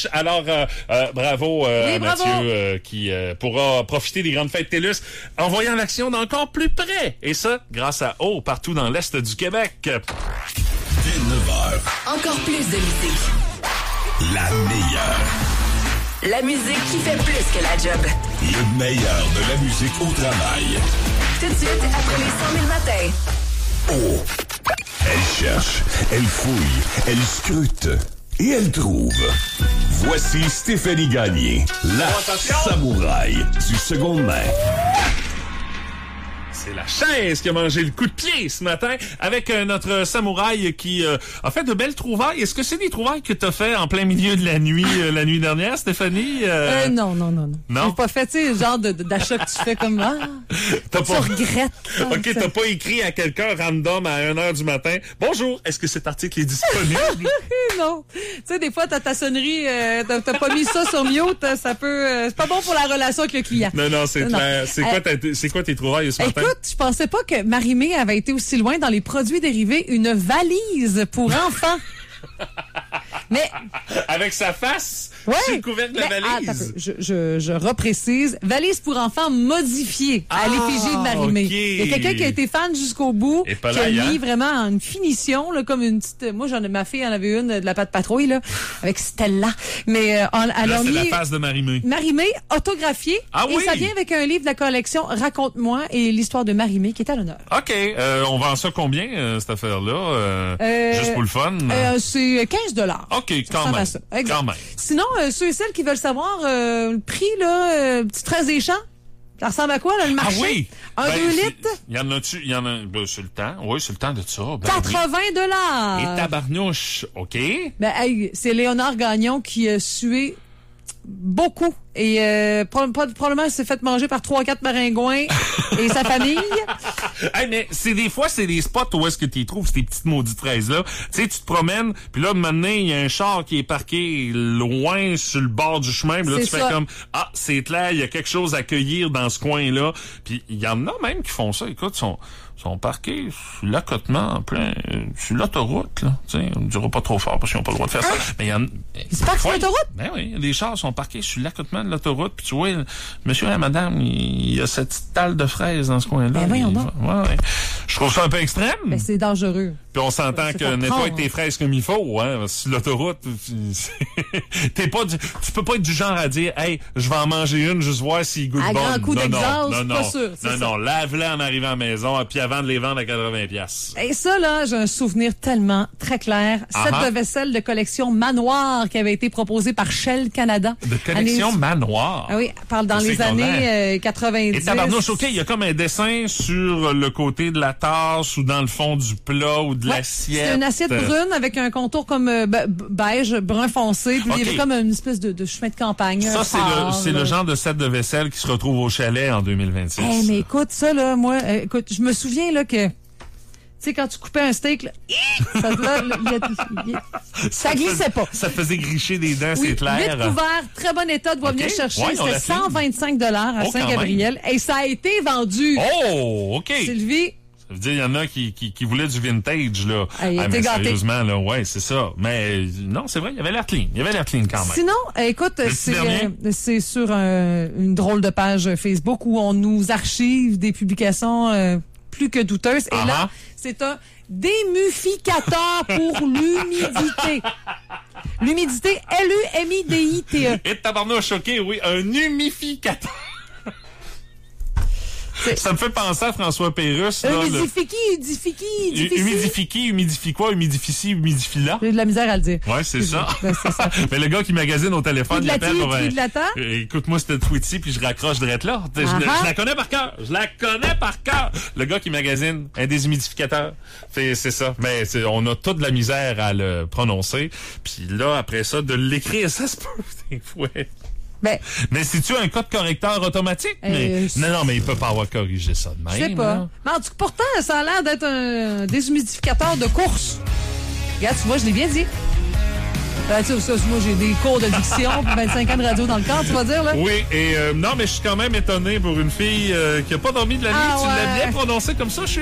TELUS. Alors, bravo, Oui, bravo. Mathieu, qui pourra profiter des grandes fêtes TELUS en voyant l'action d'encore plus près. Et ça, grâce à O, partout dans l'Est du Québec. Dès 9h, Encore plus de musique. la meilleure. La musique qui fait plus que la job. Le meilleur de la musique au travail. Tout de suite, après les 100 000 matins. Oh! Elle cherche, elle fouille, elle scrute et elle trouve. Voici Stéphanie Gagné, la samouraï du seconde main. C'est la chaise qui a mangé le coup de pied ce matin avec notre samouraï qui a fait de belles trouvailles. Est-ce que c'est des trouvailles que t'as fait en plein milieu de la nuit dernière, Stéphanie? Non. Non? J'ai pas fait, tu sais, le genre d'achat que tu fais comme, T'as tu pas... regrettes. OK, t'as pas écrit à quelqu'un random à 1h du matin. Bonjour, est-ce que cet article est disponible? Non. Tu sais, des fois, t'as ta sonnerie, t'as pas mis ça sur mute, ça peut, c'est pas bon pour la relation avec le client. Non, c'est clair. C'est quoi tes trouvailles ce matin? Écoute, je pensais pas que Marie-Mé avait été aussi loin dans les produits dérivés, une valise pour enfants. Mais avec sa face sur le couvercle de la valise. Je reprécise, valise pour enfants modifiée à l'effigie de Marie-Mé. Okay. Il y a quelqu'un qui a été fan jusqu'au bout, Et pas qui a là, mis vraiment en une finition, là, comme une petite... Moi, ma fille en avait une de la Patte Patrouille, là, avec Stella. Mais elle a c'est mis... la face de Marie-Mé. Marie-Mé, autographiée. Ah et oui? ça vient avec un livre de la collection Raconte-moi et l'histoire de Marie-Mé qui est à l'honneur. OK. On vend ça combien, cette affaire-là? Juste pour le fun? C'est 15 $. OK, quand Ça même. va ça. Exact. Quand même. Sinon, ceux et celles qui veulent savoir le prix, là, petite fraise des champs, ça ressemble à quoi, là, le marché? Ah oui! Un 2 litres? Il y en a-tu? Il y en a... c'est le temps. Oui, c'est le temps de ça. Ben, 80 $. Et tabarnouche. OK. Ben, hey, c'est Léonard Gagnon qui a sué beaucoup. Et probablement s'est fait manger par 3-4 maringouins et sa famille. Hey, mais des fois, c'est des spots où est-ce que tu y trouves ces petites maudites fraises-là. Tu sais, tu te promènes, puis là, maintenant, il y a un char qui est parqué loin sur le bord du chemin, puis là, tu fais comme, c'est clair, il y a quelque chose à cueillir dans ce coin-là. Puis il y en a même qui font ça. Écoute, sont parqués sur l'accotement en plein, sur l'autoroute, là. Tu sais, on ne dira pas trop fort parce qu'ils n'ont pas le droit de faire ça. Mais il y en a... Ils se parquent sur l'autoroute? Ben oui, les chars sont parqués sur l'accotement de l'autoroute, puis tu vois, monsieur et madame, il y a cette petite talle de fraises dans ce coin-là. Ben voyons donc. Ouais. Je trouve ça un peu extrême. Ben, c'est dangereux. Puis on s'entend que nettoie tes fraises comme il faut, hein. Sur l'autoroute, tu peux pas être du genre à dire, hey, je vais en manger une, juste voir s'il goûte à bon. Grand coup d'exhaust, non, pas sûr. Non, lave-la en arrivant à la maison, puis avant de les vendre à 80$. Et ça, là, j'ai un souvenir tellement très clair. Set de vaisselle de collection Manoir qui avait été proposé par Shell Canada. De collection Manoir? Ah oui, parle dans les années 90. Et tabarnouche, OK, il y a comme un dessin sur le côté de la tasse ou dans le fond du plat ou de l'assiette. C'est une assiette brune avec un contour comme beige, brun foncé. Puis il y avait comme une espèce de chemin de campagne. Ça, c'est le genre de set de vaisselle qui se retrouve au chalet en 2026. Mais écoute, ça, là, moi, je me souviens, là, que... Tu sais, quand tu coupais un steak, là, ça glissait pas. Ça faisait gricher des dents, oui, c'est clair. 8 couverts, très bon état, doit venir chercher. C'était 125 $ à Saint-Gabriel. Et ça a été vendu. Oh, OK. Sylvie. Ça veut dire, il y en a qui voulaient du vintage, là. Mais sérieusement, là, ouais, c'est ça. Mais non, c'est vrai, il y avait l'air clean. Il y avait l'air clean quand même. Sinon, écoute, c'est sur une drôle de page Facebook où on nous archive des publications plus que douteuses. Et là, c'est un démuficateur pour l'humidité. L'humidité, L-U-M-I-D-I-T-E. Et tabarnouche, OK, oui, un humificateur. Ça me fait penser à François Pérusse. Humidifie quoi? Humidifie-là? J'ai de la misère à le dire. Ouais, c'est ça. C'est ça. Mais le gars qui magasine au téléphone, il appelle pour écoute-moi cette tweetie, puis je raccroche direct là. Je la connais par cœur. Le gars qui magasine un déshumidficateur. C'est ça. Mais on a toute de la misère à le prononcer. Puis là, après ça, de l'écrire, ça se peut. Ouais. Mais c'est-tu un code correcteur automatique? Non, mais il peut pas avoir corrigé ça de même. Je sais pas. Là. Mais en tout cas, pourtant, ça a l'air d'être un déshumidificateur de course. Regarde, tu vois, je l'ai bien dit. Moi, j'ai des cours de diction puis 25 ans de radio dans le corps, tu vas dire, là? Oui, et non, mais je suis quand même étonné pour une fille qui a pas dormi de la nuit. Tu l'as bien prononcé comme ça, je suis